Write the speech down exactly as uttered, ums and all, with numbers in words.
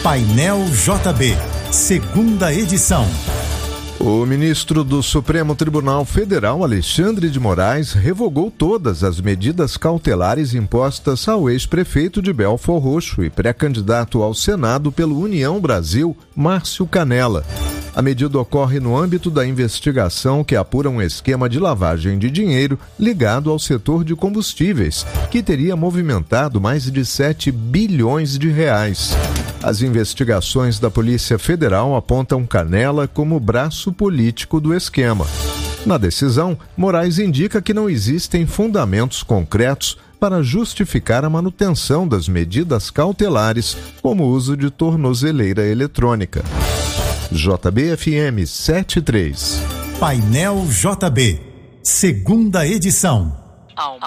Painel J B, segunda edição. O ministro do Supremo Tribunal Federal, Alexandre de Moraes, revogou todas as medidas cautelares impostas ao ex-prefeito de Belfor Roxo e pré-candidato ao Senado pelo União Brasil, Márcio Canella. A medida ocorre no âmbito da investigação que apura um esquema de lavagem de dinheiro ligado ao setor de combustíveis, que teria movimentado mais de sete bilhões de reais. As investigações da Polícia Federal apontam Canella como braço político do esquema. Na decisão, Moraes indica que não existem fundamentos concretos para justificar a manutenção das medidas cautelares, como o uso de tornozeleira eletrônica. J B F M setenta e três. Painel J B, segunda edição.